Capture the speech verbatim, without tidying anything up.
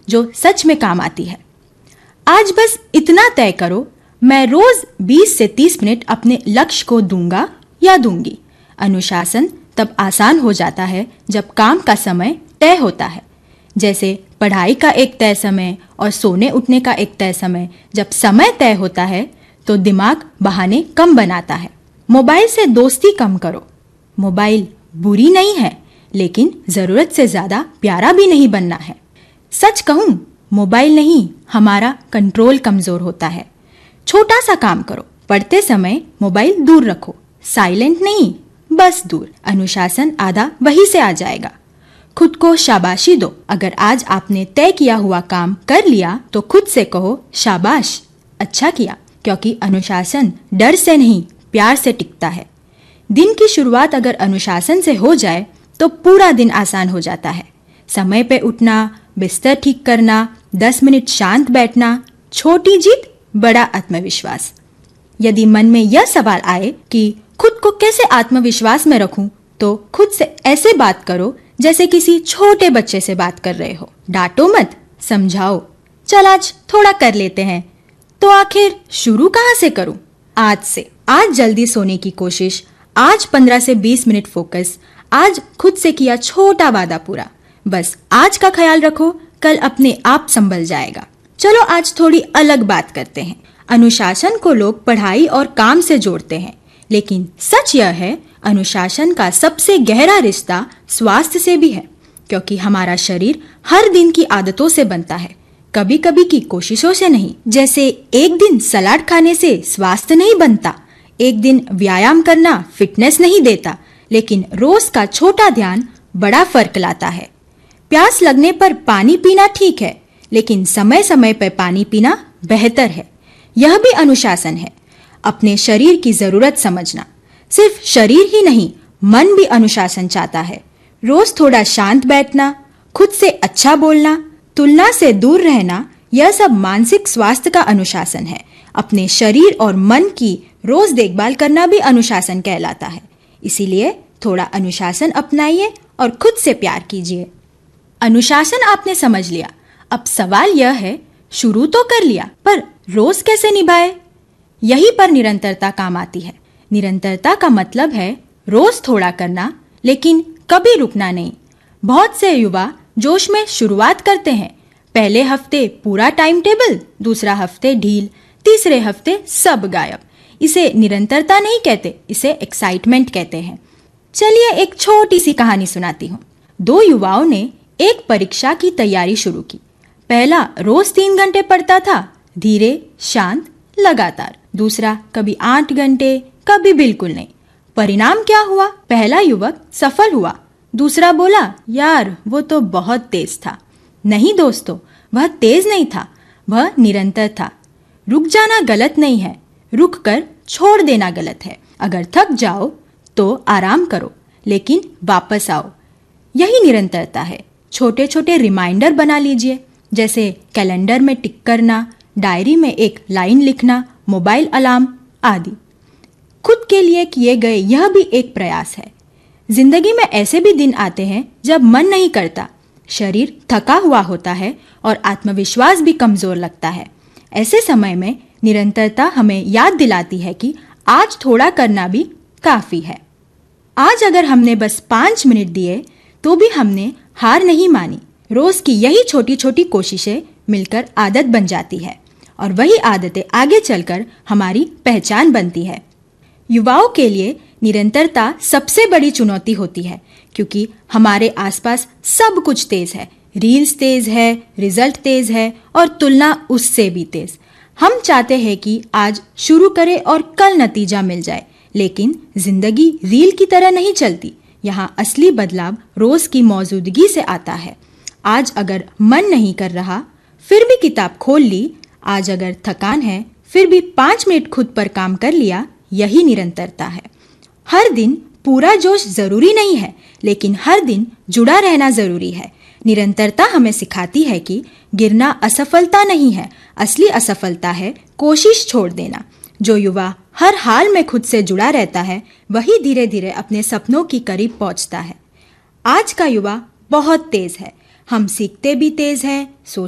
जो सच में काम आती है। आज बस इतना तय करो, मैं रोज बीस से तीस मिनट अपने लक्ष्य को दूंगा या दूंगी। अनुशासन तब आसान हो जाता है जब काम का समय तय होता है, जैसे पढ़ाई का एक तय समय और सोने उठने का एक तय समय। जब समय तय होता है तो दिमाग बहाने कम बनाता है। मोबाइल से दोस्ती कम करो। मोबाइल बुरी नहीं है, लेकिन जरूरत से ज्यादा प्यारा भी नहीं बनना है। सच कहूं, मोबाइल नहीं, हमारा कंट्रोल कमजोर होता है। छोटा सा काम करो, पढ़ते समय मोबाइल दूर रखो, साइलेंट नहीं, बस दूर। अनुशासन आधा वही से आ जाएगा। खुद को शाबाशी दो। अगर आज आपने तय किया हुआ काम कर लिया तो खुद से कहो शाबाश, अच्छा किया, क्योंकि अनुशासन डर से नहीं, प्यार से टिकता है। दिन की शुरुआत अगर अनुशासन से हो जाए तो पूरा दिन आसान हो जाता है। समय पे उठना, बिस्तर ठीक करना, दस मिनट शांत बैठना, छोटी जीत, बड़ा आत्मविश्वास। यदि मन में यह सवाल आए कि खुद को कैसे आत्मविश्वास में रखूं, तो खुद से ऐसे बात करो जैसे किसी छोटे बच्चे से बात कर रहे हो। डांटो मत, समझाओ, चल आज थोड़ा कर लेते हैं। तो आखिर शुरू कहाँ से करूं? आज से। आज जल्दी सोने की कोशिश, आज पंद्रह से बीस मिनट फोकस, आज खुद से किया छोटा वादा पूरा। बस आज का ख्याल रखो, कल अपने आप संभल जाएगा। चलो आज थोड़ी अलग बात करते हैं। अनुशासन को लोग पढ़ाई और काम से जोड़ते हैं, लेकिन सच यह है अनुशासन का सबसे गहरा रिश्ता स्वास्थ्य से भी है, क्योंकि हमारा शरीर हर दिन की आदतों से बनता है, कभी कभी की कोशिशों से नहीं। जैसे एक दिन सलाद खाने से स्वास्थ्य नहीं बनता, एक दिन व्यायाम करना फिटनेस नहीं देता, लेकिन रोज का छोटा ध्यान बड़ा फर्क लाता है। प्यास लगने पर पानी पीना ठीक है, लेकिन समय समय पर पानी पीना बेहतर है। यह भी अनुशासन है। अपने शरीर की जरूरत समझना। सिर्फ शरीर ही नहीं, मन भी अनुशासन चाहता है। रोज थोड़ा शांत बैठना, खुद से अच्छा बोलना, तुलना से दूर रहना, यह सब मानसिक स्वास्थ्य का अनुशासन है। अपने शरीर और मन की रोज देखभाल करना भी अनुशासन कहलाता है। इसीलिए थोड़ा अनुशासन अपनाइए और खुद से प्यार कीजिए। अनुशासन आपने समझ लिया। अब सवाल यह है, शुरू तो कर लिया, पर रोज कैसे निभाए? यही पर निरंतरता काम आती है। निरंतरता का मतलब है रोज थोड़ा करना, लेकिन कभी रुकना नहीं। बहुत से युवा जोश में शुरुआत करते हैं। पहले हफ्ते पूरा टाइम टेबल, दूसरा हफ्ते ढील, तीसरे हफ्ते सब गायब। इसे निरंतरता नहीं कहते, इसे एक्साइटमेंट कहते हैं। चलिए एक छोटी सी कहानी सुनाती हूँ। दो युवाओं ने एक परीक्षा की तैयारी शुरू की। पहला रोज तीन घंटे पढ़ता था, धीरे, शांत, लगातार। दूसरा कभी आठ घंटे, कभी बिल्कुल नहीं। परिणाम क्या हुआ? पहला युवक सफल हुआ, दूसरा बोला यार वो तो बहुत तेज था। नहीं दोस्तों, वह तेज नहीं था, वह निरंतर था। रुक जाना गलत नहीं है, रुक कर छोड़ देना गलत है। अगर थक जाओ तो आराम करो, लेकिन वापस आओ। यही निरंतरता है। छोटे छोटे रिमाइंडर बना लीजिए, जैसे कैलेंडर में टिक करना, डायरी में एक लाइन लिखना, मोबाइल अलार्म आदि। खुद के लिए किए गए यह भी एक प्रयास है। जिंदगी में ऐसे भी दिन आते हैं जब मन नहीं करता, शरीर थका हुआ होता है और आत्मविश्वास भी कमजोर लगता है। ऐसे समय में निरंतरता हमें याद दिलाती है कि आज थोड़ा करना भी काफी है। आज अगर हमने बस पाँच मिनट दिए तो भी हमने हार नहीं मानी। रोज की यही छोटी छोटी कोशिशें मिलकर आदत बन जाती है, और वही आदतें आगे चलकर हमारी पहचान बनती है। युवाओं के लिए निरंतरता सबसे बड़ी चुनौती होती है, क्योंकि हमारे आसपास सब कुछ तेज है। रील्स तेज है, रिजल्ट तेज है, और तुलना उससे भी तेज। हम चाहते हैं कि आज शुरू करें और कल नतीजा मिल जाए, लेकिन जिंदगी रील की तरह नहीं चलती। यहाँ असली बदलाव रोज की मौजूदगी से आता है। आज अगर मन नहीं कर रहा, फिर भी किताब खोल ली। आज अगर थकान है, फिर भी पाँच मिनट खुद पर काम कर लिया। यही निरंतरता है। हर दिन पूरा जोश जरूरी नहीं है, लेकिन हर दिन जुड़ा रहना जरूरी है। निरंतरता हमें सिखाती है कि गिरना असफलता नहीं है, असली असफलता है कोशिश छोड़ देना। जो युवा हर हाल में खुद से जुड़ा रहता है, वही धीरे धीरे अपने सपनों की करीब पहुंचता है। आज का युवा बहुत तेज है। हम सीखते भी तेज हैं, सोच